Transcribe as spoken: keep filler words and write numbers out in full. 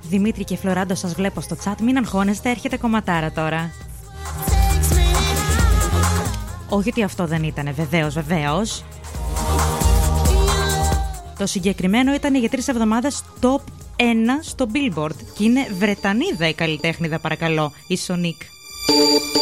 Δημήτρη και Φλωράντο, σας βλέπω στο chat. Μην αγχώνεστε, έρχεται κομματάρα τώρα. Όχι ότι αυτό δεν ήτανε, βεβαίως, βεβαίως. Το συγκεκριμένο ήταν για τρεις εβδομάδες top ένα στο Billboard. Και είναι Βρετανίδα η καλλιτέχνηδα, παρακαλώ, η Sonique.